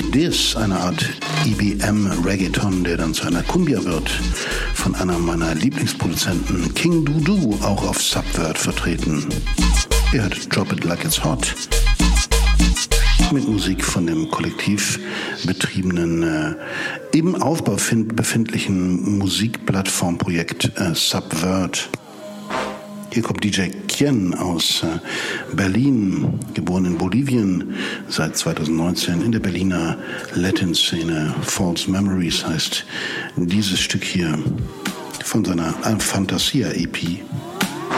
This, eine Art EBM-Reggaeton, der dann zu einer Cumbia wird, von einer meiner Lieblingsproduzenten, King Dudu, auch auf Subvert vertreten. Ihr hört Drop It Like It's Hot mit Musik von dem kollektiv betriebenen, im Aufbau befindlichen Musikplattformprojekt Subvert. Hier kommt DJ Kien aus Berlin, geboren in Bolivien, seit 2019 in der Berliner Latin-Szene. False Memories heißt dieses Stück hier von seiner Fantasia EP.